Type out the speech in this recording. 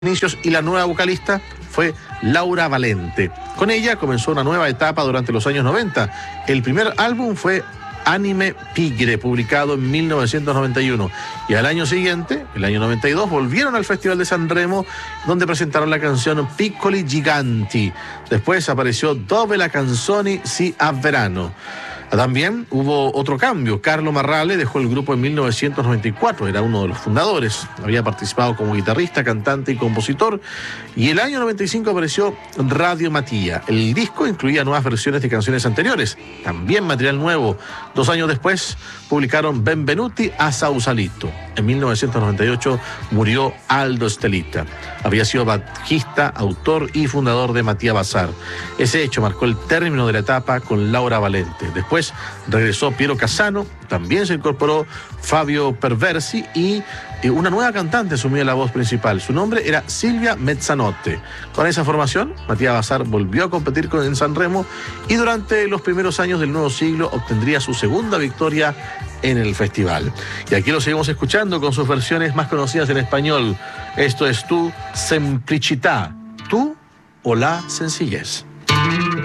inicios y la nueva vocalista fue Laura Valente. Con ella comenzó una nueva etapa durante los años 90. El primer álbum fue Anime Pigre, publicado en 1991. Y al año siguiente, el año 92, volvieron al Festival de San Remo, donde presentaron la canción Piccoli Giganti. Después apareció Dove la canzoni si a verano. También hubo otro cambio. Carlo Marrale dejó el grupo en 1994, era uno de los fundadores. Había participado como guitarrista, cantante y compositor. Y el año 95 apareció Radio Mattia. El disco incluía nuevas versiones de canciones anteriores, también material nuevo. 2 años después publicaron Benvenuti a Sausalito. En 1998 murió Aldo Stellita. Había sido bajista, autor y fundador de Matías Bazar. Ese hecho marcó el término de la etapa con Laura Valente. Después regresó Piero Casano, también se incorporó Fabio Perversi y una nueva cantante asumió la voz principal. Su nombre era Silvia Mezzanotte. Con esa formación, Matías Bazar volvió a competir en San Remo y durante los primeros años del nuevo siglo obtendría su segunda victoria en el festival. Y aquí lo seguimos escuchando con sus versiones más conocidas en español. Esto es Tu Semplicità, tú o la sencillez.